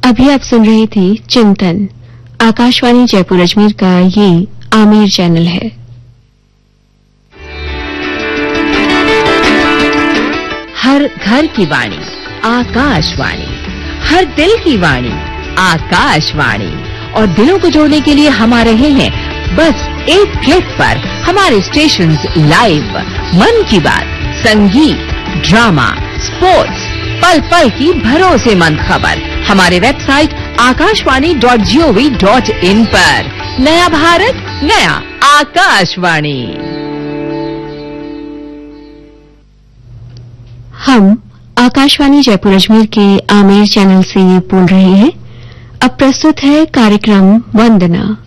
अभी आप सुन रहे थे चिंतन। आकाशवाणी जयपुर अजमेर का ये आमिर चैनल है। हर घर की वाणी आकाशवाणी, हर दिल की वाणी आकाशवाणी। और दिलों को जोड़ने के लिए हम आ रहे हैं बस एक क्लिक पर। हमारे स्टेशंस लाइव, मन की बात, संगीत, ड्रामा, स्पोर्ट्स, पल पल की भरोसेमंद खबर हमारे वेबसाइट akashwani.gov.in पर। नया भारत, नया आकाशवाणी। हम आकाशवाणी जयपुर अजमेर के आमिर चैनल से बोल रहे हैं। अब प्रस्तुत है कार्यक्रम वंदना।